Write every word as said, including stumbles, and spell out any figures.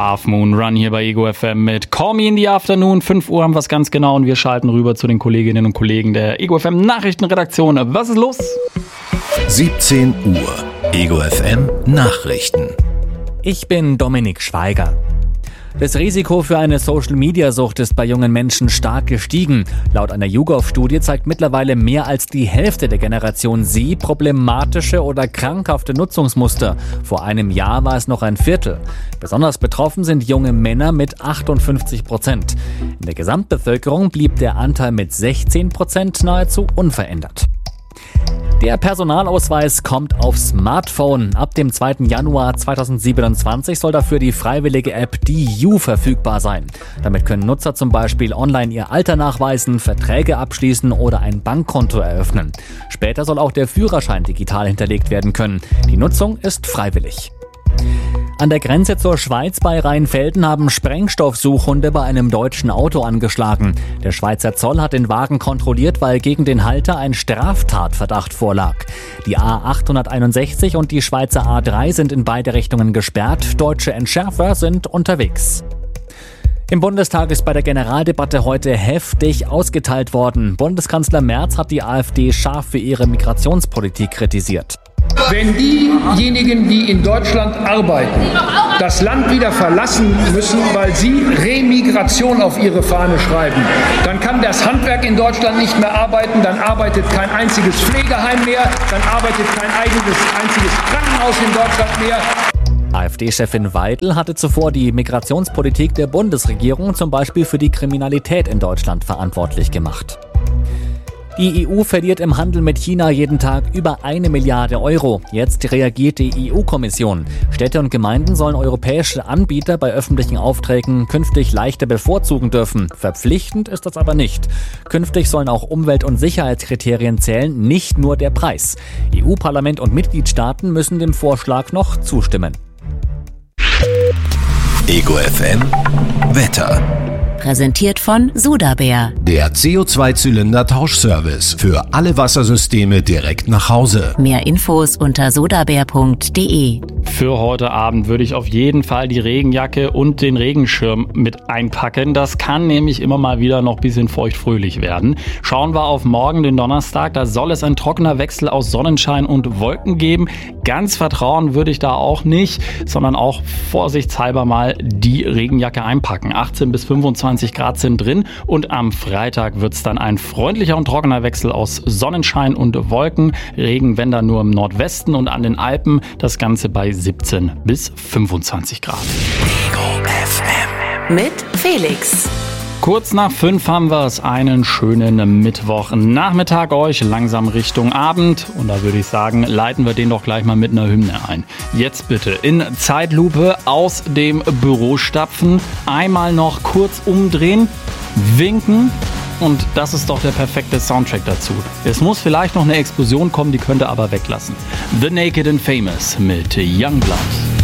Half Moon Run hier bei Ego F M mit Call Me in the Afternoon. fünf Uhr haben wir es ganz genau und wir schalten rüber zu den Kolleginnen und Kollegen der Ego F M Nachrichtenredaktion. Was ist los? siebzehn Uhr, Ego F M Nachrichten. Ich bin Dominik Schweiger. Das Risiko für eine Social-Media-Sucht ist bei jungen Menschen stark gestiegen. Laut einer YouGov-Studie zeigt mittlerweile mehr als die Hälfte der Generation Z problematische oder krankhafte Nutzungsmuster. Vor einem Jahr war es noch ein Viertel. Besonders betroffen sind junge Männer mit achtundfünfzig Prozent. In der Gesamtbevölkerung blieb der Anteil mit sechzehn Prozent nahezu unverändert. Der Personalausweis kommt aufs Smartphone. Ab dem zweiten Januar zweitausendsiebenundzwanzig soll dafür die freiwillige App D U verfügbar sein. Damit können Nutzer zum Beispiel online ihr Alter nachweisen, Verträge abschließen oder ein Bankkonto eröffnen. Später soll auch der Führerschein digital hinterlegt werden können. Die Nutzung ist freiwillig. An der Grenze zur Schweiz bei Rheinfelden haben Sprengstoffsuchhunde bei einem deutschen Auto angeschlagen. Der Schweizer Zoll hat den Wagen kontrolliert, weil gegen den Halter ein Straftatverdacht vorlag. Die A achthunderteinundsechzig und die Schweizer A drei sind in beide Richtungen gesperrt. Deutsche Entschärfer sind unterwegs. Im Bundestag ist bei der Generaldebatte heute heftig ausgeteilt worden. Bundeskanzler Merz hat die AfD scharf für ihre Migrationspolitik kritisiert. Wenn diejenigen, die in Deutschland arbeiten, das Land wieder verlassen müssen, weil sie Remigration auf ihre Fahne schreiben, dann kann das Handwerk in Deutschland nicht mehr arbeiten, dann arbeitet kein einziges Pflegeheim mehr, dann arbeitet kein eigenes, einziges Krankenhaus in Deutschland mehr. AfD-Chefin Weidel hatte zuvor die Migrationspolitik der Bundesregierung zum Beispiel für die Kriminalität in Deutschland verantwortlich gemacht. Die E U verliert im Handel mit China jeden Tag über eine Milliarde Euro. Jetzt reagiert die E U-Kommission. Städte und Gemeinden sollen europäische Anbieter bei öffentlichen Aufträgen künftig leichter bevorzugen dürfen. Verpflichtend ist das aber nicht. Künftig sollen auch Umwelt- und Sicherheitskriterien zählen, nicht nur der Preis. E U-Parlament und Mitgliedstaaten müssen dem Vorschlag noch zustimmen. Ego F M Wetter. Präsentiert von Sudabär. Der C O zwei Zylinder Tauschservice für alle Wassersysteme direkt nach Hause. Mehr Infos unter sudabär punkt de. Für heute Abend würde ich auf jeden Fall die Regenjacke und den Regenschirm mit einpacken. Das kann nämlich immer mal wieder noch ein bisschen feuchtfröhlich werden. Schauen wir auf morgen, den Donnerstag. Da soll es ein trockener Wechsel aus Sonnenschein und Wolken geben. Ganz vertrauen würde ich da auch nicht, sondern auch vorsichtshalber mal die Regenjacke einpacken. achtzehn bis fünfundzwanzig Grad sind drin und am Freitag wird es dann ein freundlicher und trockener Wechsel aus Sonnenschein und Wolken. Regen, wenn dann nur im Nordwesten und an den Alpen. Das Ganze bei siebzehn bis fünfundzwanzig Grad. Ego F M. Mit Felix. Kurz nach fünf haben wir es, einen schönen Mittwochnachmittag euch, langsam Richtung Abend. Und da würde ich sagen, leiten wir den doch gleich mal mit einer Hymne ein. Jetzt bitte in Zeitlupe aus dem Büro stapfen, einmal noch kurz umdrehen, winken und das ist doch der perfekte Soundtrack dazu. Es muss vielleicht noch eine Explosion kommen, die könnt ihr aber weglassen. The Naked and Famous mit Youngblood.